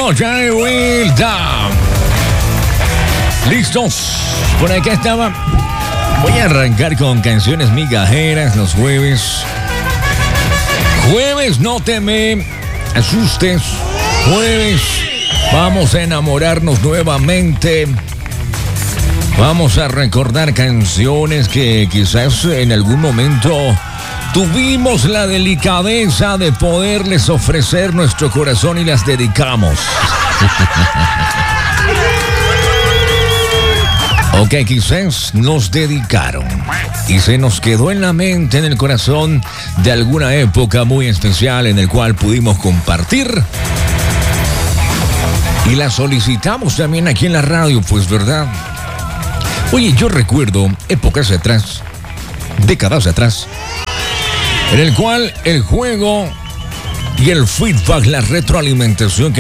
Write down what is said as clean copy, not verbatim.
estamos ya de vuelta. ¿Listos? Por acá estaba. Voy a arrancar con canciones migajeras los jueves. Jueves, no te me asustes. Jueves, vamos a enamorarnos nuevamente. Vamos a recordar canciones que quizás en algún momento tuvimos la delicadeza de poderles ofrecer nuestro corazón y las dedicamos. Ok, quizás nos dedicaron y se nos quedó en la mente, en el corazón de alguna época muy especial en el cual pudimos compartir. Y la solicitamos también aquí en la radio, pues, ¿verdad? Oye, yo recuerdo épocas atrás, décadas atrás, en el cual el juego y el feedback, la retroalimentación que